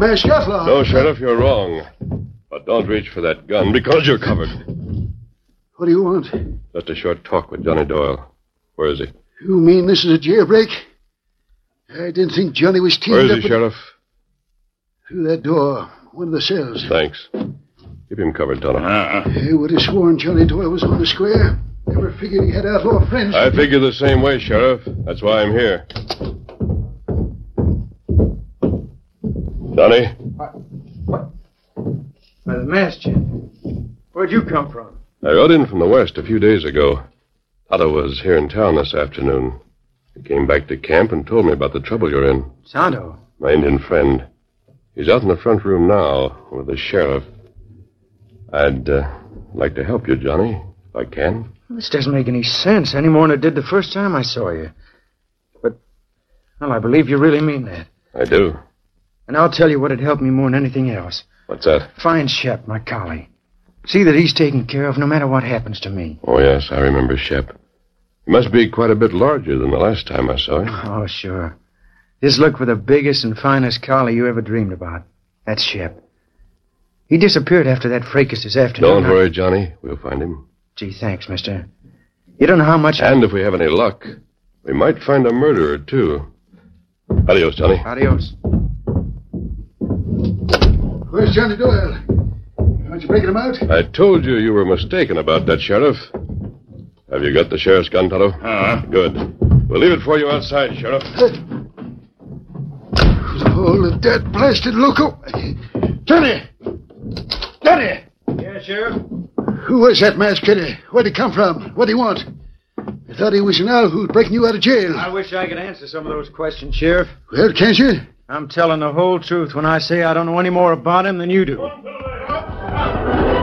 masked outlaw. No, Sheriff, you're wrong. But don't reach for that gun because you're covered. What do you want? Just a short talk with Johnny Doyle. Where is he? You mean this is a jailbreak? I didn't think Johnny was teamed Where is up he, with... Sheriff? Through that door. One of the cells. Thanks. Keep him covered, Tonto. I would have sworn Johnny Doyle was on the square. Never figured he had outlaw friends. I figure the same way, Sheriff. That's why I'm here. Johnny? What? By the masked gent. Where'd you come from? I rode in from the west a few days ago. Tonto was here in town this afternoon. He came back to camp and told me about the trouble you're in. Tonto? My Indian friend. He's out in the front room now with the sheriff. I'd like to help you, Johnny, if I can. This doesn't make any sense any more than it did the first time I saw you. But, well, I believe you really mean that. I do. And I'll tell you what'd help me more than anything else. What's that? Find Shep, my collie. See that he's taken care of no matter what happens to me. Oh, yes, I remember Shep. He must be quite a bit larger than the last time I saw him. Oh, sure. Just look for the biggest and finest collie you ever dreamed about. That's Shep. He disappeared after that fracas this afternoon. Don't worry, Johnny. We'll find him. Gee, thanks, mister. You don't know how much... And if we have any luck, we might find a murderer, too. Adios, Johnny. Adios. Where's Johnny Doyle? Aren't you breaking him out? I told you were mistaken about that, Sheriff. Have you got the sheriff's gun, Tonto? Good. We'll leave it for you outside, Sheriff. Oh, that blasted loco. Johnny! Johnny! Yeah, Sheriff? Who was that masked kid? Where'd he come from? What'd he want? I thought he was an owl who'd breaking you out of jail. I wish I could answer some of those questions, Sheriff. Well, can't you? I'm telling the whole truth when I say I don't know any more about him than you do.